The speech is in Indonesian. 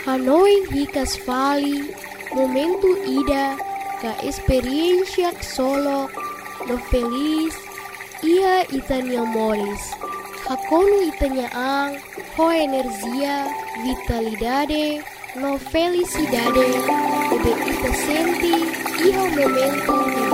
Hanoi hikas vali, momento ida, ka experiencia solo, no feliz, ia itania moris. Hakono itania ang, ho energia, vitalidade, no felicidade, ebe ita senti, iho momento